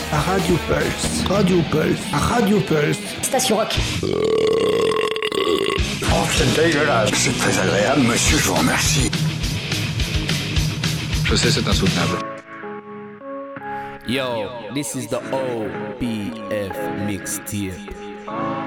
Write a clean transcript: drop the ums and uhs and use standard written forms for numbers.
Radio Pulse, Radio Pulse, Radio Pulse. Station Rock. Oh, c'est dégueulasse. C'est très agréable, monsieur, je vous remercie. Je sais, c'est insoutenable. Yo, this is the OBF mixtape.